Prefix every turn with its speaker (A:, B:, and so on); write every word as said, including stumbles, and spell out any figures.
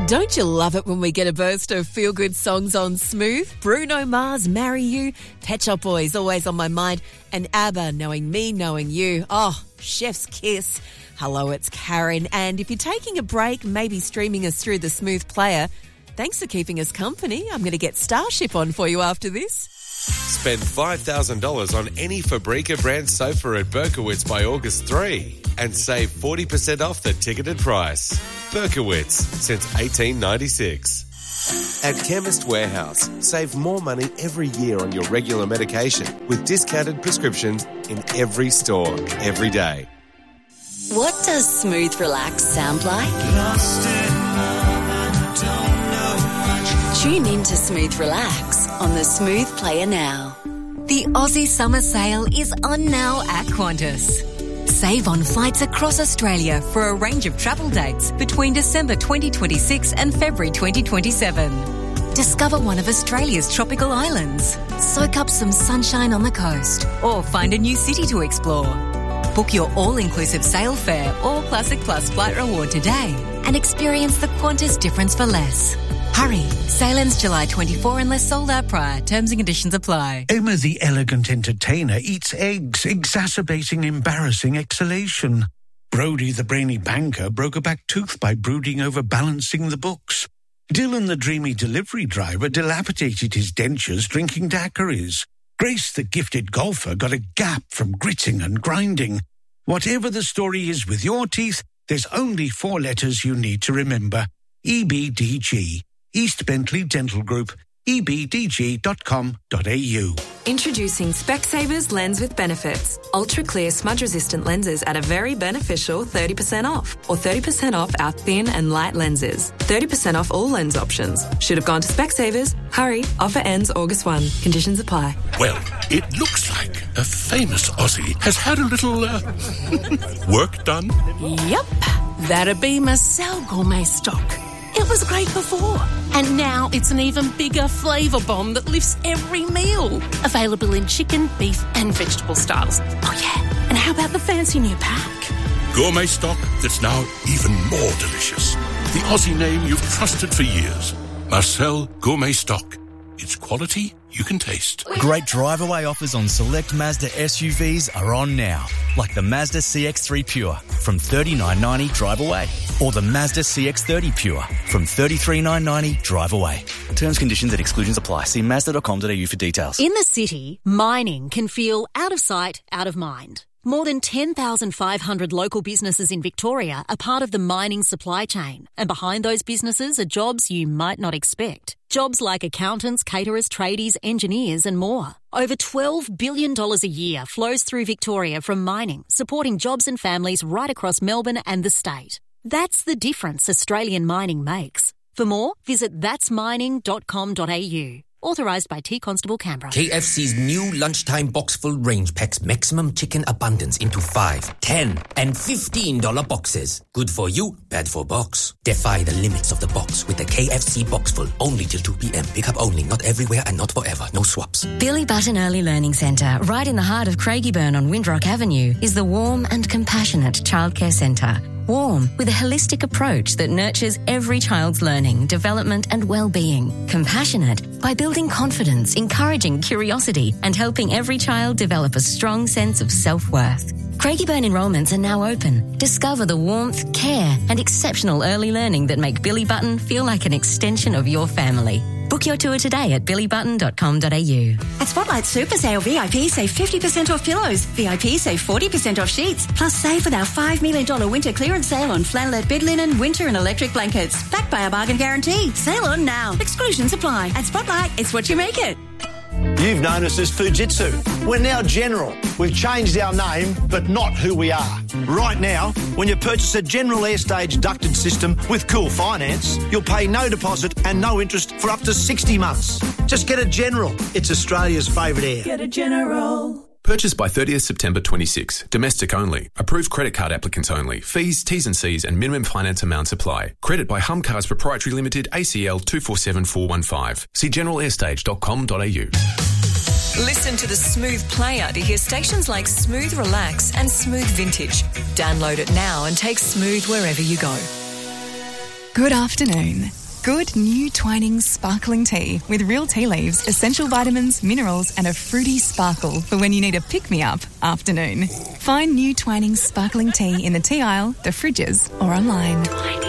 A: Don't you love it when we get a burst of feel-good songs on Smooth? Bruno Mars, Marry You, Pet Shop Boys, Always on My Mind, and ABBA, Knowing Me, Knowing You. Oh, Chef's Kiss. Hello, it's Karen. And if you're taking a break, maybe streaming us through the Smooth player, thanks for keeping us company. I'm going to get Starship on for you after this.
B: Spend five thousand dollars on any Fabrica brand sofa at Berkowitz by August third and save forty percent off the ticketed price. Berkowitz, since eighteen ninety-six. At Chemist Warehouse, save more money every year on your regular medication with discounted prescriptions in every store, every day.
C: What does Smooth Relax sound like? Tune in to Smooth Relax on the Smooth Player now.
D: The Aussie Summer Sale is on now at Qantas. Save on flights across Australia for a range of travel dates between December twenty twenty-six and February twenty twenty-seven. Discover one of Australia's tropical islands, soak up some sunshine on the coast, or find a new city to explore. Book your all-inclusive sail fare or Classic Plus flight reward today and experience the Qantas difference for less. Hurry, sale ends July twenty-fourth unless sold out prior. Terms and conditions apply.
E: Emma the elegant entertainer eats eggs, exacerbating embarrassing exhalation. Brody the brainy banker broke a back tooth by brooding over balancing the books. Dylan the dreamy delivery driver dilapidated his dentures drinking daiquiris. Grace the gifted golfer got a gap from gritting and grinding. Whatever the story is with your teeth, there's only four letters you need to remember. E B D G. East Bentley Dental Group, e b d g dot com dot a u.
F: Introducing Specsavers Lens with Benefits. Ultra clear smudge resistant lenses at a very beneficial thirty percent off, or thirty percent off our thin and light lenses. thirty percent off all lens options. Should have gone to Specsavers. Hurry, offer ends August first. Conditions apply.
G: Well, it looks like a famous Aussie has had a little uh, work done.
H: Yep, that'd be Marcel Gourmet Stock. It was great before, and now it's an even bigger flavour bomb that lifts every meal. Available in chicken, beef and vegetable styles. Oh yeah, and how about the fancy new pack?
G: Gourmet stock that's now even more delicious. The Aussie name you've trusted for years. Marcel Gourmet Stock. It's quality you can taste.
I: Great drive-away offers on select Mazda S U Vs are on now, like the Mazda C X three Pure from thirty-nine ninety drive away, or the Mazda C X thirty Pure from thirty-three nine ninety drive away. Terms, conditions and exclusions apply. See mazda dot com dot a u for details.
J: In the city, mining can feel out of sight, out of mind. More than ten thousand five hundred local businesses in Victoria are part of the mining supply chain, and behind those businesses are jobs you might not expect. Jobs like accountants, caterers, tradies, engineers and more. Over twelve billion dollars a year flows through Victoria from mining, supporting jobs and families right across Melbourne and the state. That's the difference Australian mining makes. For more, visit that's mining dot com dot a u. Authorised by T Constable Canberra.
K: K F C's new lunchtime box full range packs maximum chicken abundance into five, ten and fifteen dollar boxes. Good for you, bad for box. Defy the limits of the box with the K F C box full. Only till two p.m. Pick up only, not everywhere and not forever. No swaps.
D: Billy Button Early Learning Centre, right in the heart of Craigieburn on Windrock Avenue, is the warm and compassionate childcare centre. Warm, with a holistic approach that nurtures every child's learning, development and well-being. Compassionate, by building confidence, encouraging curiosity and helping every child develop a strong sense of self-worth. Craigieburn enrolments are now open. Discover the warmth, care and exceptional early learning that make Billy Button feel like an extension of your family. Book your tour today at billy button dot com dot a u.
L: At Spotlight Super Sale, V I P save fifty percent off pillows. V I P save forty percent off sheets. Plus save with our five million dollars winter clearance sale on flannelette bed linen, winter and electric blankets. Backed by our bargain guarantee. Sale on now. Exclusions apply. At Spotlight, it's what you make it.
M: You've known us as Fujitsu. We're now General. We've changed our name, but not who we are. Right now, when you purchase a General Airstage ducted system with Cool Finance, you'll pay no deposit and no interest for up to sixty months. Just get a General. It's Australia's favourite air.
N: Get a General.
O: Purchase by thirtieth September twenty-six. Domestic only. Approved credit card applicants only. Fees, T's and C's and minimum finance amounts apply. Credit by Hum Cars Proprietary Limited, A C L two four seven four one five. See general airstage dot com dot a u.
F: Listen to the Smooth Player to hear stations like Smooth Relax and Smooth Vintage. Download it now and take Smooth wherever you go.
N: Good afternoon. Good new Twinings sparkling tea with real tea leaves, essential vitamins, minerals and a fruity sparkle for when you need a pick-me-up afternoon. Find new Twinings sparkling tea in the tea aisle, the fridges or online.